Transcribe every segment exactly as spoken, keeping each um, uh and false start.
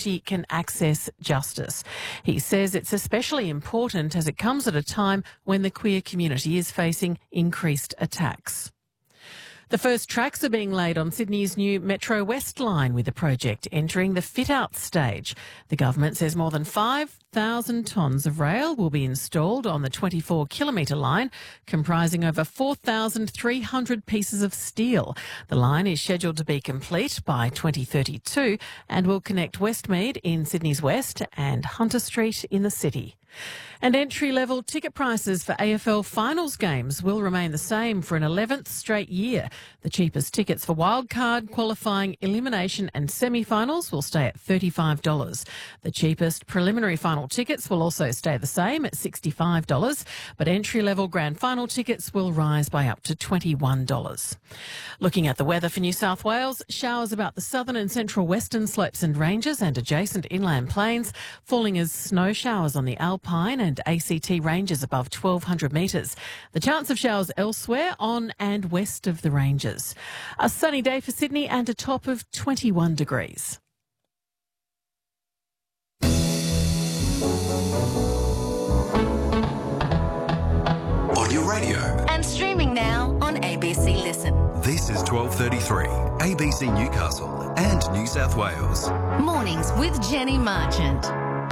community can access justice. He says it's especially important as it comes at a time when the queer community is facing increased attacks. The first tracks are being laid on Sydney's new Metro West line, with the project entering the fit-out stage. The government says more than five thousand tonnes of rail will be installed on the twenty-four kilometre line, comprising over four thousand three hundred pieces of steel. The line is scheduled to be complete by twenty thirty-two and will connect Westmead in Sydney's west and Hunter Street in the city. And entry-level ticket prices for A F L finals games will remain the same for an eleventh straight year. The cheapest tickets for wildcard, qualifying, elimination and semi-finals will stay at thirty-five dollars. The cheapest preliminary final tickets will also stay the same at sixty-five dollars, but entry-level grand final tickets will rise by up to twenty-one dollars. Looking at the weather for New South Wales, showers about the southern and central western slopes and ranges and adjacent inland plains, falling as snow showers on the Alpine and A C T ranges above twelve hundred metres. The chance of showers elsewhere on and west of the ranges. A sunny day for Sydney and a top of twenty-one degrees. On your radio. And streaming now on A B C Listen. This is twelve thirty-three, A B C Newcastle and New South Wales. Mornings with Jenny Marchant.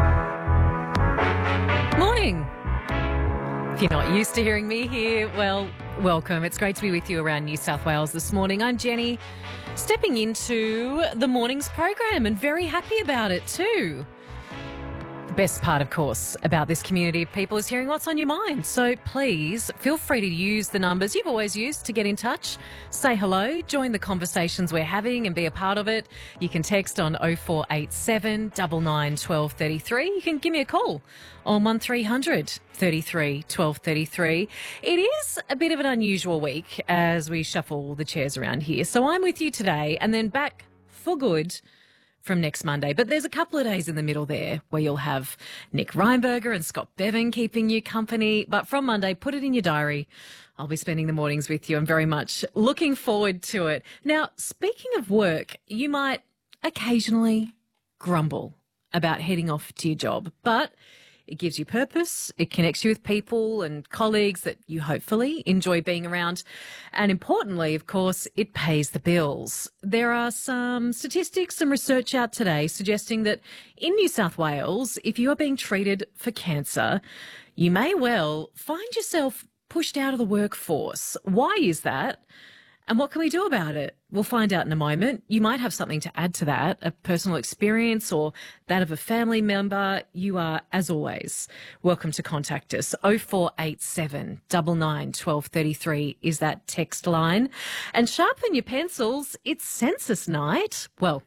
Morning. If you're not used to hearing me here, well, welcome. It's great to be with you around New South Wales this morning. I'm Jenny, stepping into the morning's program and very happy about it too. The best part, of course, about this community of people is hearing what's on your mind. So please feel free to use the numbers you've always used to get in touch. Say hello, join the conversations we're having and be a part of it. You can text on oh four eight seven, nine nine, one two three three. You can give me a call on one three hundred, thirty-three, twelve thirty-three. It is a bit of an unusual week as we shuffle the chairs around here. So I'm with you today and then back for good from next Monday. But there's a couple of days in the middle there where you'll have Nick Reinberger and Scott Bevan keeping you company. But from Monday, put it in your diary. I'll be spending the mornings with you. I'm very much looking forward to it. Now, speaking of work, you might occasionally grumble about heading off to your job, but it gives you purpose, it connects you with people and colleagues that you hopefully enjoy being around, and importantly, of course, it pays the bills. There are some statistics, some research out today suggesting that in New South Wales, if you are being treated for cancer, you may well find yourself pushed out of the workforce. Why is that? And what can we do about it? We'll find out in a moment. You might have something to add to that, a personal experience or that of a family member. You are, as always, welcome to contact us. oh four eight seven, nine nine, one two three three is that text line. And sharpen your pencils. It's census night. Well,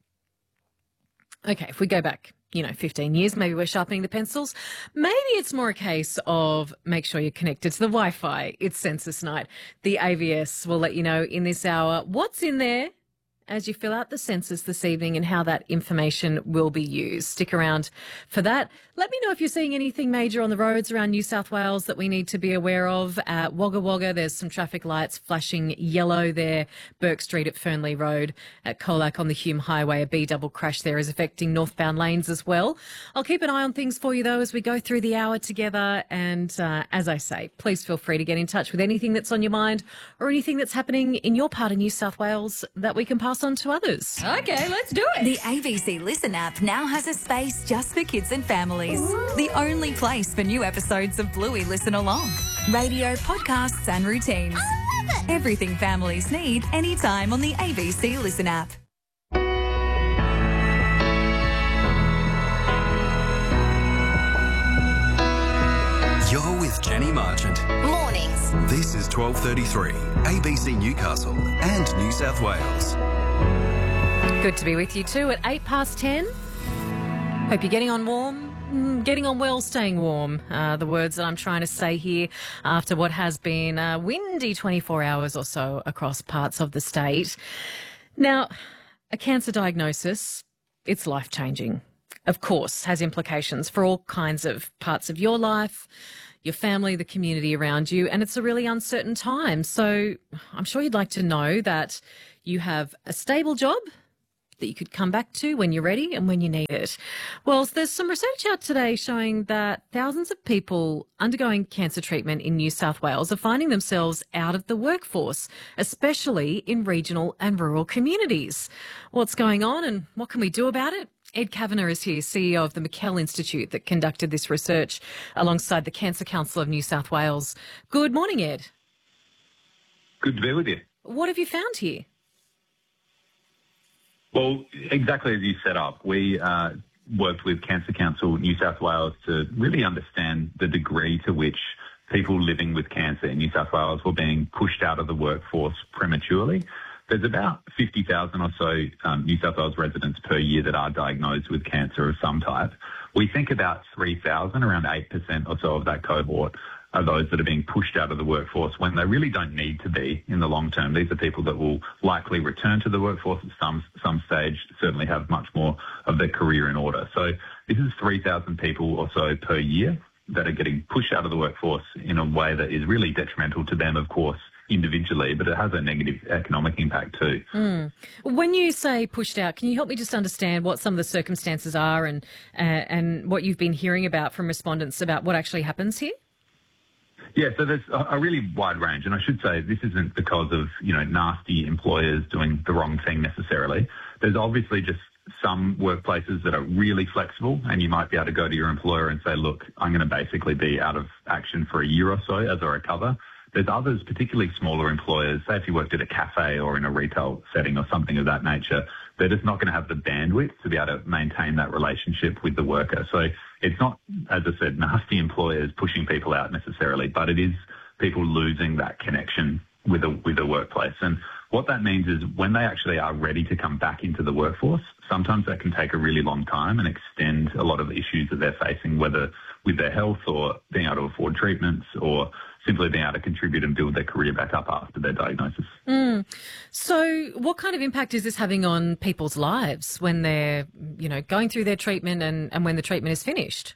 okay, if we go back, you know, fifteen years, maybe we're sharpening the pencils. Maybe it's more a case of make sure you're connected to the Wi-Fi. It's census night. The A V S will let you know in this hour what's in there as you fill out the census this evening and how that information will be used. Stick around for that. Let me know if you're seeing anything major on the roads around New South Wales that we need to be aware of. At Wagga Wagga, there's some traffic lights flashing yellow there. Burke Street at Fernley Road. At Colac on the Hume Highway, a B-double crash there is affecting northbound lanes as well. I'll keep an eye on things for you, though, as we go through the hour together. And uh, as I say, please feel free to get in touch with anything that's on your mind or anything that's happening in your part of New South Wales that we can pass on to others. Okay, let's do it. The A B C Listen app now has a space just for kids and families. The only place for new episodes of Bluey Listen Along. Radio, podcasts and routines. I love it. Everything families need anytime on the A B C Listen app. You're with Jenny Marchant. Mornings. This is twelve thirty-three, A B C Newcastle and New South Wales. Good to be with you too at eight past ten. Hope you're getting on warm, mm, getting on well, staying warm. Uh, the words that I'm trying to say here after what has been a windy twenty-four hours or so across parts of the state. Now, a cancer diagnosis, it's life-changing. Of course, has implications for all kinds of parts of your life, your family, the community around you, and it's a really uncertain time. So I'm sure you'd like to know that you have a stable job, that you could come back to when you're ready and when you need it. Well, there's some research out today showing that thousands of people undergoing cancer treatment in New South Wales are finding themselves out of the workforce, especially in regional and rural communities. What's going on and what can we do about it? Ed Kavanagh is here, C E O of the McKell Institute that conducted this research alongside the Cancer Council of New South Wales. Good morning, Ed. Good to be with you. What have you found here? Well, exactly as you set up, we uh, worked with Cancer Council New South Wales to really understand the degree to which people living with cancer in New South Wales were being pushed out of the workforce prematurely. There's about fifty thousand or so um, New South Wales residents per year that are diagnosed with cancer of some type. We think about three thousand, around eight percent or so of that cohort, are those that are being pushed out of the workforce when they really don't need to be in the long term. These are people that will likely return to the workforce at some some stage, certainly have much more of their career in order. So this is three thousand people or so per year that are getting pushed out of the workforce in a way that is really detrimental to them, of course, individually, but it has a negative economic impact too. Mm. When you say pushed out, can you help me just understand what some of the circumstances are and uh, and what you've been hearing about from respondents about what actually happens here? Yeah, so there's a really wide range, and I should say this isn't because of, you know, nasty employers doing the wrong thing necessarily. There's obviously just some workplaces that are really flexible, and you might be able to go to your employer and say, look, I'm going to basically be out of action for a year or so as I recover. There's others, particularly smaller employers, say if you worked at a cafe or in a retail setting or something of that nature, they're just not going to have the bandwidth to be able to maintain that relationship with the worker. So it's not, as I said, nasty employers pushing people out necessarily, but it is people losing that connection with a with a workplace. And what that means is when they actually are ready to come back into the workforce, sometimes that can take a really long time and extend a lot of the issues that they're facing, whether with their health or being able to afford treatments or simply being able to contribute and build their career back up after their diagnosis. Mm. So what kind of impact is this having on people's lives when they're, you know, going through their treatment and, and when the treatment is finished?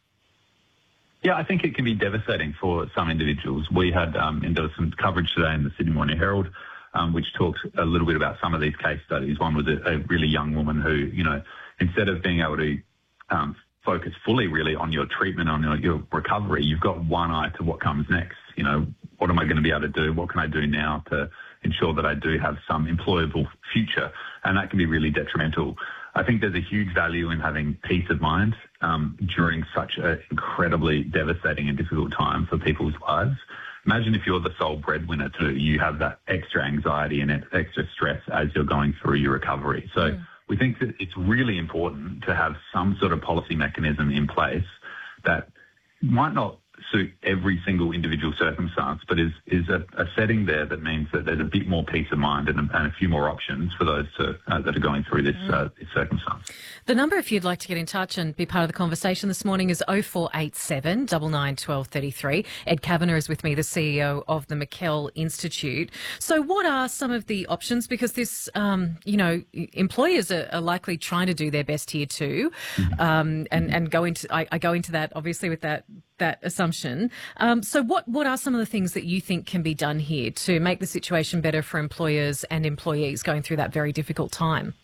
Yeah, I think it can be devastating for some individuals. We had, um, and there was some coverage today in the Sydney Morning Herald, um, which talks a little bit about some of these case studies. One was a, a really young woman who, you know, instead of being able to um, focus fully really on your treatment, on your, your recovery, you've got one eye to what comes next. You know, what am I going to be able to do? What can I do now to ensure that I do have some employable future? And that can be really detrimental. I think there's a huge value in having peace of mind um, during such an incredibly devastating and difficult time for people's lives. Imagine if you're the sole breadwinner too. You have that extra anxiety and extra stress as you're going through your recovery. So mm. we think that it's really important to have some sort of policy mechanism in place that might not suit every single individual circumstance, but is is a, a setting there that means that there's a bit more peace of mind and a, and a few more options for those to, uh, that are going through this, uh, this circumstance. The number, if you'd like to get in touch and be part of the conversation this morning, is oh four eight seven, nine nine, one two three three. Ed Kavanagh is with me, the C E O of the McKell Institute. So what are some of the options? Because this, um, you know, employers are, are likely trying to do their best here too, mm-hmm. um, and, and go into, I, I go into that obviously with that that assumption. Um, so what, what are some of the things that you think can be done here to make the situation better for employers and employees going through that very difficult time?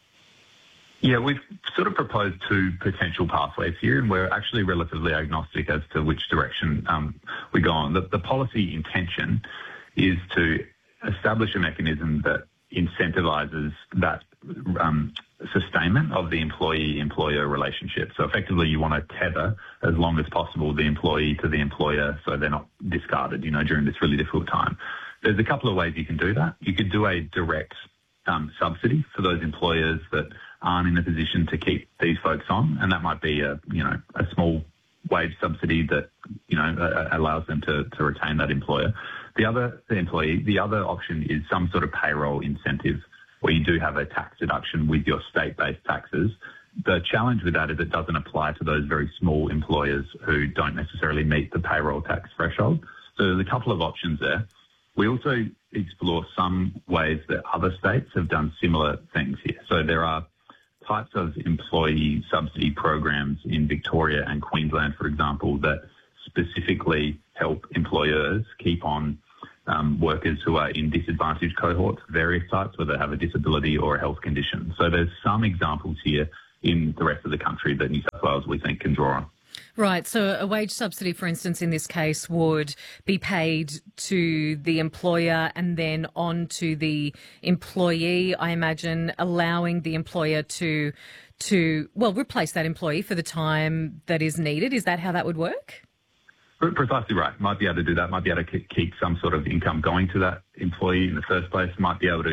Yeah, we've sort of proposed two potential pathways here, and we're actually relatively agnostic as to which direction um, we go on. The, the policy intention is to establish a mechanism that incentivises that um, sustainment of the employee-employer relationship. So effectively you want to tether as long as possible the employee to the employer so they're not discarded, you know, during this really difficult time. There's a couple of ways you can do that. You could do a direct um, subsidy for those employers that aren't in a position to keep these folks on, and that might be a, you know, a small wage subsidy that, you know, uh, allows them to, to retain that employer. The other the employee, the other option is some sort of payroll incentive where you do have a tax deduction with your state-based taxes. The challenge with that is it doesn't apply to those very small employers who don't necessarily meet the payroll tax threshold. So there's a couple of options there. We also explore some ways that other states have done similar things here. So there are types of employee subsidy programs in Victoria and Queensland, for example, that specifically help employers keep on um, workers who are in disadvantaged cohorts, various types, whether they have a disability or a health condition. So there's some examples here in the rest of the country that New South Wales, we think, can draw on. Right. So a wage subsidy, for instance, in this case would be paid to the employer and then on to the employee, I imagine, allowing the employer to, to well, replace that employee for the time that is needed. Is that how that would work? Precisely right. Might be able to do that, might be able to keep some sort of income going to that employee in the first place, might be able to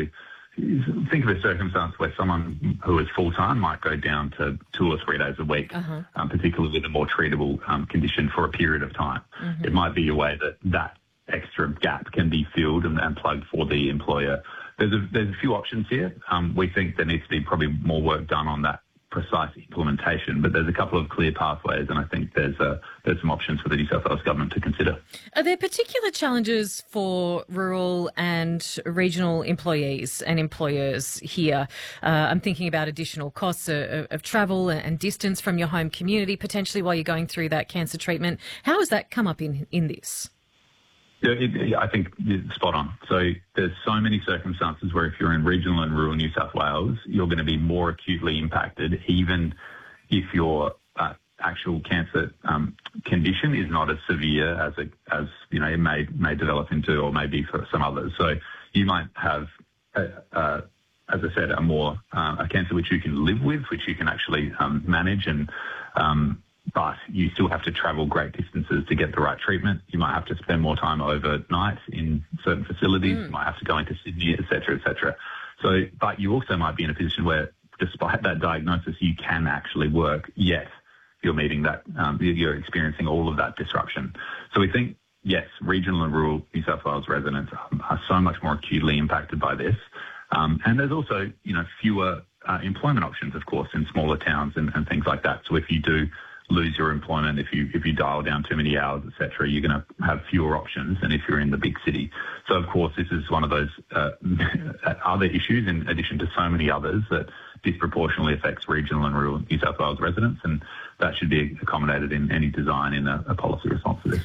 think of a circumstance where someone who is full-time might go down to two or three days a week, uh-huh. um, particularly with a more treatable um, condition for a period of time. Mm-hmm. It might be a way that that extra gap can be filled and, and plugged for the employer. There's a, there's a few options here. Um, we think there needs to be probably more work done on that precise implementation, but there's a couple of clear pathways, and I think there's a, there's some options for the New South Wales government to consider. Are there particular challenges for rural and regional employees and employers here? Uh, I'm thinking about additional costs of, of travel and distance from your home community, potentially while you're going through that cancer treatment. How has that come up in, in this? Yeah, it, I think it's spot on. So there's so many circumstances where if you're in regional and rural New South Wales, you're going to be more acutely impacted, even if your uh, actual cancer um, condition is not as severe as it, as you know it may may develop into, or maybe for some others. So you might have, a, a, as I said, a more uh, a cancer which you can live with, which you can actually um, manage and. Um, but you still have to travel great distances to get the right treatment. You might have to spend more time overnight in certain facilities. Mm. You might have to go into Sydney, et cetera, et cetera. So, but you also might be in a position where, despite that diagnosis, you can actually work, yet you're meeting that, um, you're experiencing all of that disruption. So we think, yes, regional and rural New South Wales residents are so much more acutely impacted by this. Um, and there's also, you know, fewer uh, employment options, of course, in smaller towns and, and things like that. So if you do lose your employment, if you if you dial down too many hours, et cetera, you're going to have fewer options than if you're in the big city. So, of course, this is one of those uh, other issues, in addition to so many others, that disproportionately affects regional and rural New South Wales residents, and that should be accommodated in any design in a, a policy response to this.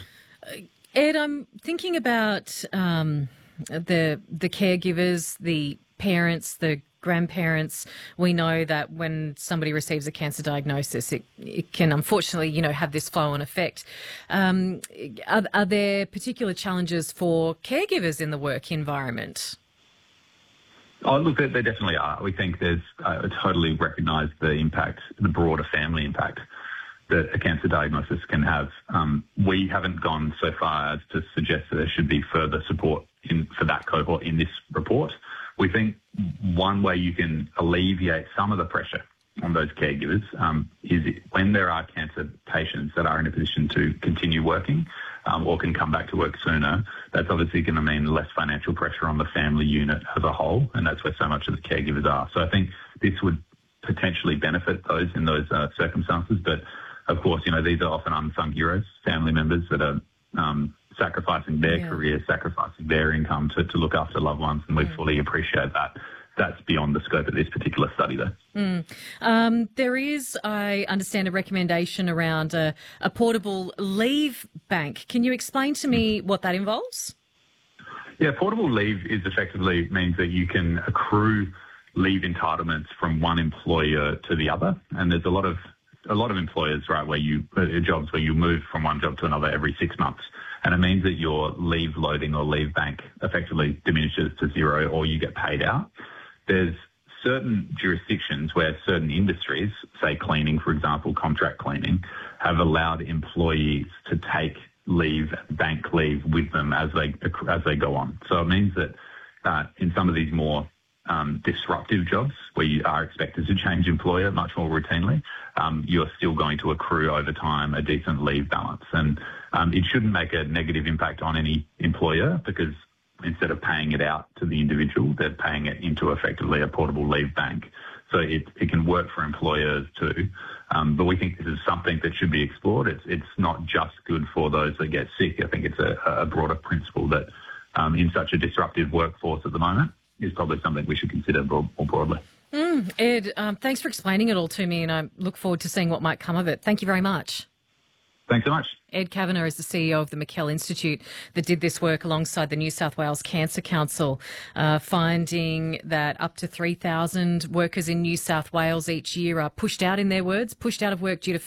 Ed, I'm thinking about um, the the caregivers, the parents, the grandparents. We know that when somebody receives a cancer diagnosis, it, it can unfortunately, you know, have this flow-on effect. Um, are, are there particular challenges for caregivers in the work environment? Oh, look, there, there definitely are. We think there's uh, totally recognise the impact, the broader family impact that a cancer diagnosis can have. Um, we haven't gone so far as to suggest that there should be further support in, for that cohort in this report. We think one way you can alleviate some of the pressure on those caregivers um, is when there are cancer patients that are in a position to continue working um, or can come back to work sooner, that's obviously going to mean less financial pressure on the family unit as a whole, and that's where so much of the caregivers are. So I think this would potentially benefit those in those uh, circumstances, but of course, you know, these are often unsung heroes, family members that are um, sacrificing their yeah. careers, sacrificing their income to, to look after loved ones, and we mm. fully appreciate that. That's beyond the scope of this particular study, though. Mm. Um, there is, I understand, a recommendation around a, a portable leave bank. Can you explain to me mm. what that involves? Yeah, portable leave is effectively means that you can accrue leave entitlements from one employer to the other, and there's a lot of a lot of employers, right, where you uh, jobs where you move from one job to another every six months. And it means that your leave loading or leave bank effectively diminishes to zero, or you get paid out. There's certain jurisdictions where certain industries, say cleaning, for example, contract cleaning, have allowed employees to take leave, bank leave with them as they as they go on. So it means that uh, in some of these more um, disruptive jobs where you are expected to change employer much more routinely, um, you're still going to accrue over time a decent leave balance. And um, it shouldn't make a negative impact on any employer, because instead of paying it out to the individual, they're paying it into effectively a portable leave bank. So it, it can work for employers too. Um, but we think this is something that should be explored. It's it's not just good for those that get sick. I think it's a, a broader principle that um, in such a disruptive workforce at the moment is probably something we should consider more, more broadly. Mm, Ed, um, thanks for explaining it all to me, and I look forward to seeing what might come of it. Thank you very much. Thanks so much. Ed Kavanagh is the C E O of the McKell Institute that did this work alongside the New South Wales Cancer Council, uh, finding that up to three thousand workers in New South Wales each year are pushed out, in their words, pushed out of work due to